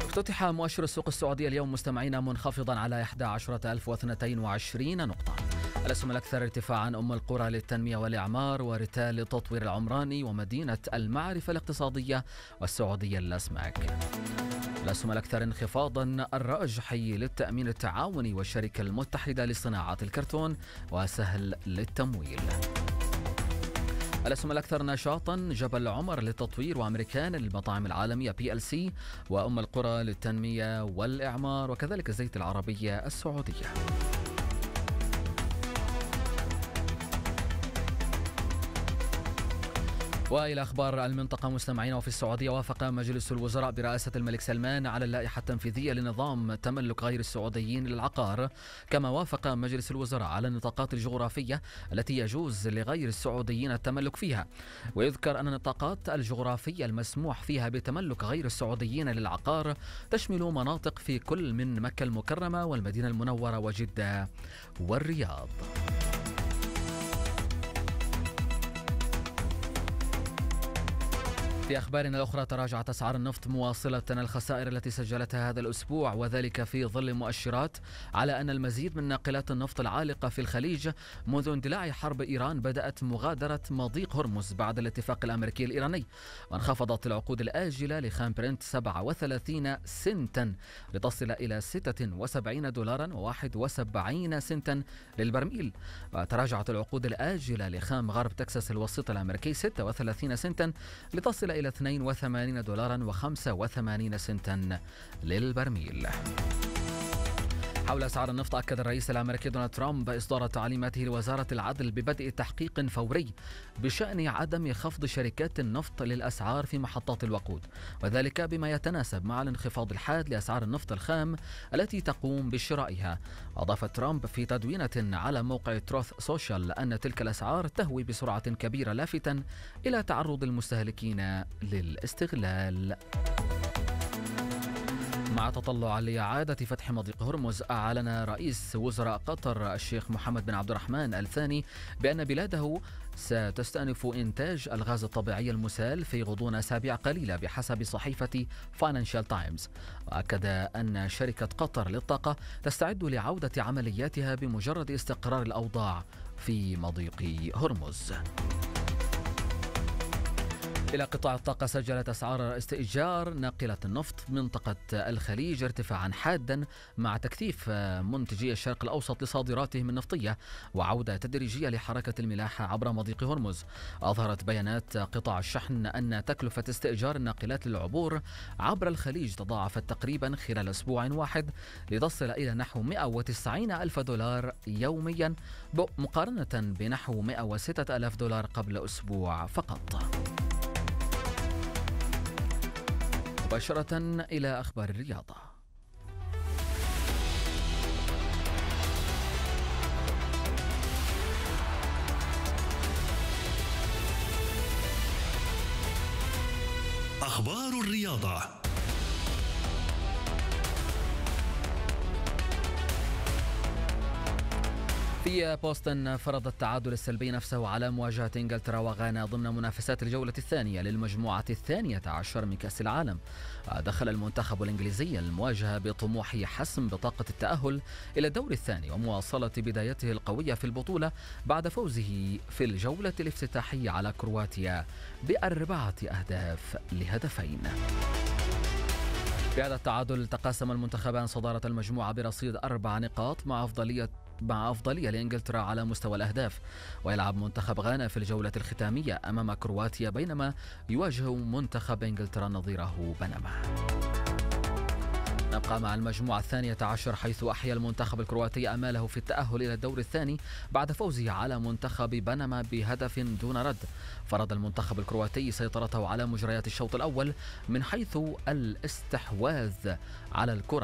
افتتح مؤشر السوق السعودي اليوم مستمعين منخفضا على 11,022 نقطة. الأسهم الأكثر ارتفاعا أم القرى للتنمية والإعمار وريتال للتطوير العمراني ومدينة المعرفة الاقتصادية والسعودية للأسماك. الأسهم الأكثر انخفاضا الراجحي للتأمين التعاوني والشركة المتحدة لصناعة الكرتون وسهل للتمويل. الأسهم الأكثر نشاطا جبل عمر للتطوير وأمريكان للمطاعم العالمية PLC وأم القرى للتنمية والإعمار وكذلك زيت العربية السعودية. وإلى أخبار المنطقة مستمعين. وفي السعودية وافق مجلس الوزراء برئاسة الملك سلمان على اللائحة التنفيذية لنظام تملك غير السعوديين للعقار، كما وافق مجلس الوزراء على النطاقات الجغرافية التي يجوز لغير السعوديين التملك فيها. ويذكر أن النطاقات الجغرافية المسموح فيها بتملك غير السعوديين للعقار تشمل مناطق في كل من مكة المكرمة والمدينة المنورة وجدة والرياض. في أخبارنا الأخرى، تراجعت أسعار النفط مواصلة الخسائر التي سجلتها هذا الأسبوع، وذلك في ظل مؤشرات على أن المزيد من ناقلات النفط العالقة في الخليج منذ اندلاع حرب إيران بدأت مغادرة مضيق هرمز بعد الاتفاق الأمريكي الإيراني. وانخفضت العقود الآجلة لخام برنت 37 سنتا لتصل إلى $76.71 للبرميل. وتراجعت العقود الآجلة لخام غرب تكساس الوسيط الأمريكي 36 سنتا لتصل إلى $82.85 للبرميل. حول أسعار النفط، أكد الرئيس الأمريكي دونالد ترامب إصدار تعليماته لوزارة العدل ببدء تحقيق فوري بشأن عدم خفض شركات النفط للأسعار في محطات الوقود، وذلك بما يتناسب مع الانخفاض الحاد لأسعار النفط الخام التي تقوم بشرائها. أضاف ترامب في تدوينة على موقع تروث سوشيال أن تلك الأسعار تهوي بسرعة كبيرة، لافتا إلى تعرض المستهلكين للاستغلال. مع تطلع لإعادة فتح مضيق هرمز، أعلن رئيس وزراء قطر الشيخ محمد بن عبد الرحمن الثاني بأن بلاده ستستأنف إنتاج الغاز الطبيعي المسال في غضون أسابيع قليلة بحسب صحيفة فاينانشال تايمز. وأكد أن شركة قطر للطاقة تستعد لعودة عملياتها بمجرد استقرار الأوضاع في مضيق هرمز. إلى قطاع الطاقة، سجلت أسعار استئجار ناقلة النفط منطقة الخليج ارتفاعا حادا مع تكثيف منتجي الشرق الأوسط لصادراتهم النفطية وعودة تدريجية لحركة الملاحة عبر مضيق هرمز. أظهرت بيانات قطاع الشحن أن تكلفة استئجار الناقلات للعبور عبر الخليج تضاعفت تقريبا خلال أسبوع واحد لتصل إلى نحو $190,000 يوميا مقارنة بنحو $106,000 قبل أسبوع فقط. مباشرة إلى أخبار الرياضة. أخبار الرياضة. في بوسطن فرض التعادل السلبي نفسه على مواجهة إنجلترا وغانا ضمن منافسات الجولة الثانية للمجموعة 12 من كأس العالم. دخل المنتخب الإنجليزي المواجهة بطموح حسم بطاقة التأهل إلى الدور الثاني ومواصلة بدايته القوية في البطولة بعد فوزه في الجولة الافتتاحية على كرواتيا ب4 أهداف لهدفين. بهذا التعادل تقاسم المنتخبان صدارة المجموعة برصيد 4 نقاط مع أفضلية لإنجلترا على مستوى الأهداف. ويلعب منتخب غانا في الجولة الختامية أمام كرواتيا، بينما يواجه منتخب إنجلترا نظيره بنما. نبقى مع المجموعة 12 حيث أحيا المنتخب الكرواتي أماله في التأهل إلى الدور الثاني بعد فوزه على منتخب بنما بهدف دون رد. فرض المنتخب الكرواتي سيطرته على مجريات الشوط الأول من حيث الاستحواذ على الكرة